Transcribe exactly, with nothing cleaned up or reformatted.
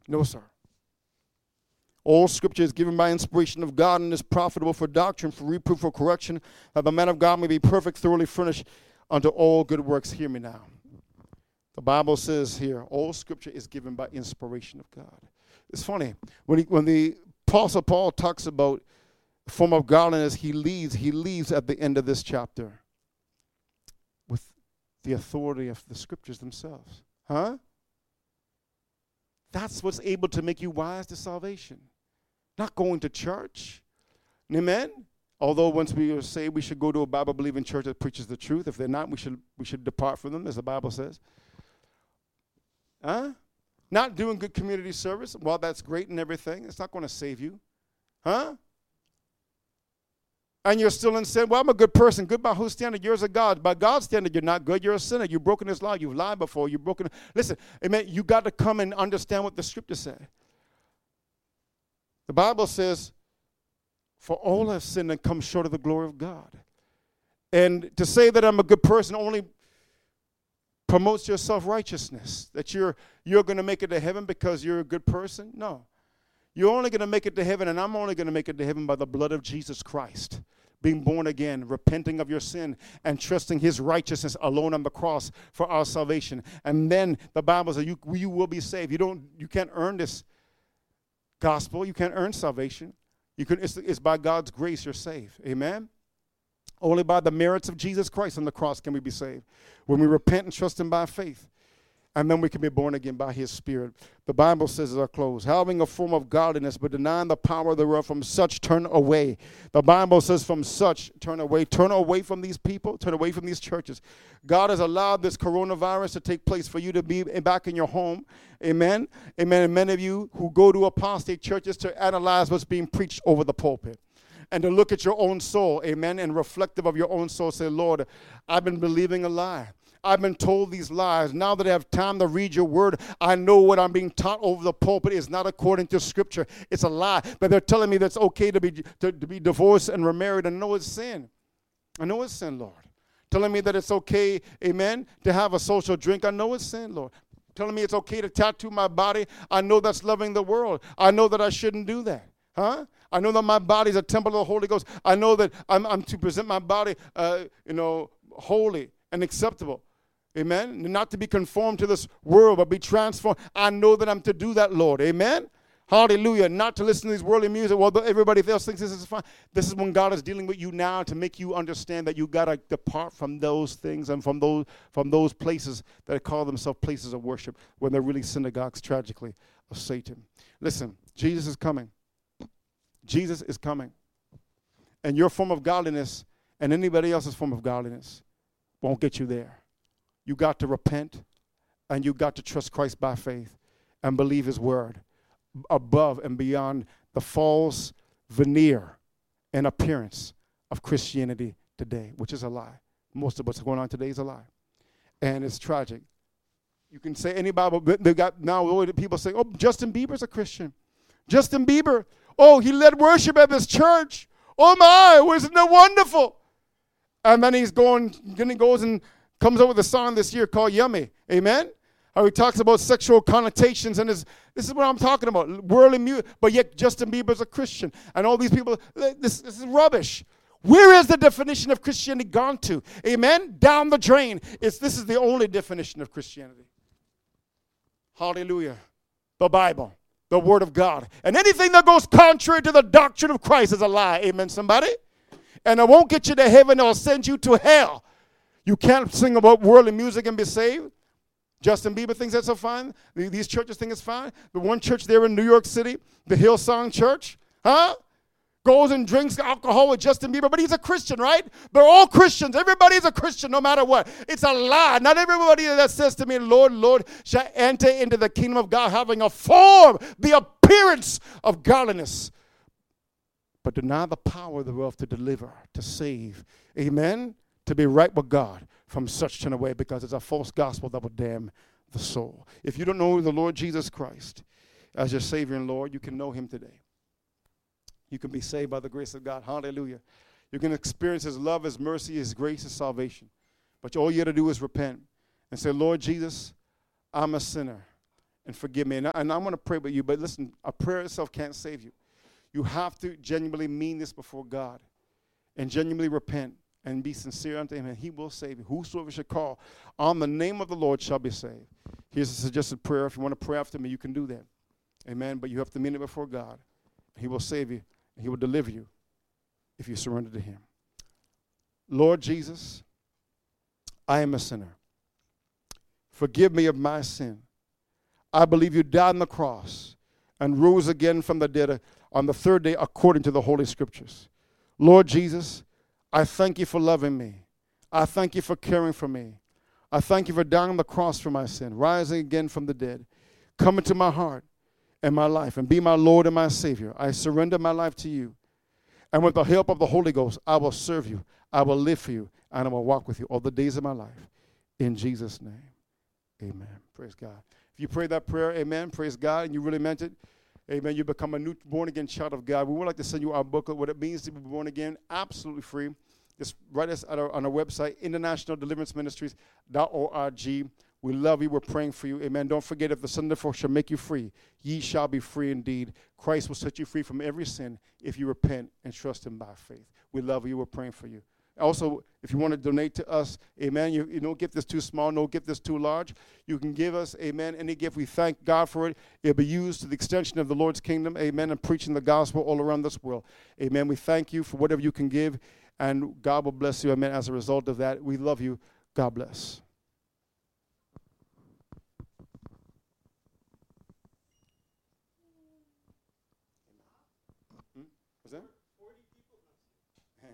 No, sir. All Scripture is given by inspiration of God and is profitable for doctrine, for reproof, for correction, that the man of God may be perfect, thoroughly furnished unto all good works. Hear me now. The Bible says here, all Scripture is given by inspiration of God. It's funny, when, he, when the Apostle Paul talks about the form of godliness, he leaves, he leaves at the end of this chapter with the authority of the Scriptures themselves. Huh? That's what's able to make you wise to salvation. Not going to church. Amen? Although once we are saved, we should go to a Bible-believing church that preaches the truth. If they're not, we should we should depart from them, as the Bible says. Huh? Not doing good community service. Well, that's great and everything. It's not going to save you. Huh? And you're still in sin. Well, I'm a good person. Good by whose standard? Yours or God's. By God's standard, you're not good. You're a sinner. You've broken His law. You've lied before. You've broken. Listen, amen. You got to come and understand what the Scripture said. The Bible says, for all have sinned and come short of the glory of God. And to say that I'm a good person only promotes your self-righteousness, that you're you're going to make it to heaven because you're a good person. No. You're only going to make it to heaven, and I'm only going to make it to heaven by the blood of Jesus Christ, being born again, repenting of your sin, and trusting His righteousness alone on the cross for our salvation. And then the Bible says you, you will be saved. You don't, you can't earn this gospel. You can't earn salvation. You can. It's, it's by God's grace you're saved. Amen? Only by the merits of Jesus Christ on the cross can we be saved. When we repent and trust Him by faith. And then we can be born again by His Spirit. The Bible says as I close, having a form of godliness, but denying the power thereof, from such turn away. The Bible says from such turn away. Turn away from these people. Turn away from these churches. God has allowed this coronavirus to take place for you to be back in your home. Amen. Amen. And many of you who go to apostate churches to analyze what's being preached over the pulpit. And to look at your own soul, amen, and reflective of your own soul, say, Lord, I've been believing a lie. I've been told these lies. Now that I have time to read your word, I know what I'm being taught over the pulpit is not according to Scripture. It's a lie. But they're telling me that it's okay to be to, to be divorced and remarried. And I know it's sin. I know it's sin, Lord. Telling me that it's okay, amen, to have a social drink. I know it's sin, Lord. Telling me it's okay to tattoo my body. I know that's loving the world. I know that I shouldn't do that. Huh? I know that my body is a temple of the Holy Ghost. I know that I'm, I'm to present my body, uh, you know, holy and acceptable. Amen? Not to be conformed to this world, but be transformed. I know that I'm to do that, Lord. Amen? Hallelujah. Not to listen to these worldly music. Well, everybody else thinks this is fine. This is when God is dealing with you now to make you understand that you got to depart from those things and from those from those places that call themselves places of worship when they're really synagogues, tragically, of Satan. Listen, Jesus is coming. Jesus is coming. And your form of godliness and anybody else's form of godliness won't get you there. You got to repent, and you got to trust Christ by faith and believe His word above and beyond the false veneer and appearance of Christianity today, which is a lie. Most of what's going on today is a lie. And it's tragic. You can say any Bible, they got now people say, oh, Justin Bieber's a Christian. Justin Bieber, oh, he led worship at this church. Oh my, wasn't that wonderful? And then he's going, then he goes and comes up with a song this year called Yummy. Amen? How he talks about sexual connotations and his, this is what I'm talking about, worldly music. But yet Justin Bieber's a Christian. And all these people, this, this is rubbish. Where is the definition of Christianity gone to? Amen? Down the drain. It's, this is the only definition of Christianity. Hallelujah. The Bible. The Word of God. And anything that goes contrary to the doctrine of Christ is a lie. Amen, somebody? And it won't get you to heaven. It'll send you to hell. You can't sing about worldly music and be saved. Justin Bieber thinks that's so fine. These churches think it's fine. The one church there in New York City, the Hillsong Church, huh? Goes and drinks alcohol with Justin Bieber, but he's a Christian, right? They're all Christians. Everybody's a Christian no matter what. It's a lie. Not everybody that says to me, Lord, Lord, shall enter into the kingdom of God having a form, the appearance of godliness, but deny the power thereof to deliver, to save. Amen? To be right with God, from such turn away, because it's a false gospel that will damn the soul. If you don't know the Lord Jesus Christ as your Savior and Lord, you can know Him today. You can be saved by the grace of God. Hallelujah. You can experience His love, His mercy, His grace, His salvation. But all you got to do is repent and say, Lord Jesus, I'm a sinner. and forgive me. And I, and I want to pray with you, but listen, a prayer itself can't save you. You have to genuinely mean this before God and genuinely repent and be sincere unto him, and he will save you. Whosoever should call on the name of the Lord shall be saved. Here's a suggested prayer. If you want to pray after me, you can do that. Amen. But you have to mean it before God. He will save you. He will deliver you if you surrender to him. Lord Jesus, I am a sinner. Forgive me of my sin. I believe you died on the cross and rose again from the dead on the third day according to the Holy Scriptures. Lord Jesus, I thank you for loving me. I thank you for caring for me. I thank you for dying on the cross for my sin, rising again from the dead. Come into my heart and my life and be my Lord and my Savior. I surrender my life to you. And with the help of the Holy Ghost, I will serve you. I will live for you, and I will walk with you all the days of my life. In Jesus' name, amen. Praise God. If you pray that prayer, amen, praise God, and you really meant it, amen, you become a new born-again child of God. We would like to send you our booklet, what it means to be born again, absolutely free. Just write us at our, on our website, international deliverance ministries dot org. We love you. We're praying for you. Amen. Don't forget, if the Son therefore shall make you free, ye shall be free indeed. Christ will set you free from every sin if you repent and trust him by faith. We love you. We're praying for you. Also, if you want to donate to us, amen, you, you don't get this too small, don't get this too large. You can give us, amen, any gift. We thank God for it. It'll be used to the extension of the Lord's kingdom, amen, and preaching the gospel all around this world. Amen. We thank you for whatever you can give, and God will bless you, amen, as a result of that. We love you. God bless.